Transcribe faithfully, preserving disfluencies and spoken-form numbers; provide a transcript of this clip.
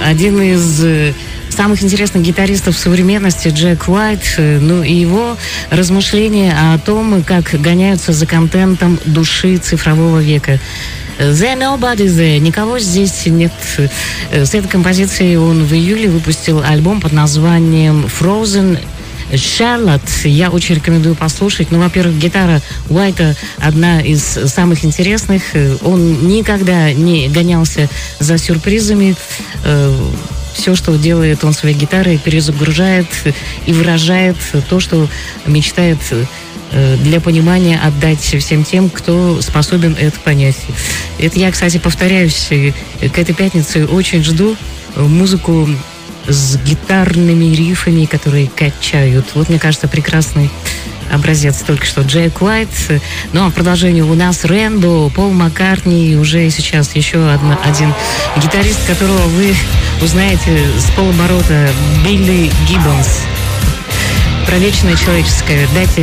один из самых интересных гитаристов современности Джек Уайт, ну и его размышления о том, как гоняются за контентом души цифрового века. The Nobody There. Никого здесь нет. С этой композицией он в июле выпустил альбом под названием Frozen Charlotte. Я очень рекомендую послушать. Ну, во-первых, гитара Уайта одна из самых интересных. Он никогда не гонялся за сюрпризами. Все, что делает он своей гитарой, перезагружает и выражает то, что мечтает для понимания отдать всем тем, кто способен это понять. Это я, кстати, повторяюсь, к этой пятнице очень жду музыку с гитарными рифами, которые качают. Вот, мне кажется, прекрасный образец только что Джек Уайт. Ну, а в продолжении у нас Рэмбо, Пол Маккартни и уже сейчас еще одна, один гитарист, которого вы узнаете с полоборота, Билли Гиббонс. Про вечное человеческое. Дайте